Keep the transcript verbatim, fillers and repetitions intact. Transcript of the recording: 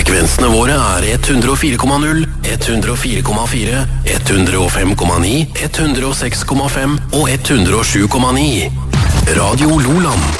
Frekvensene våre er hundre og fire komma null, hundre og fire komma fire, hundre og fem komma ni, hundre og seks komma fem og hundre og sju komma ni. Radio Loland.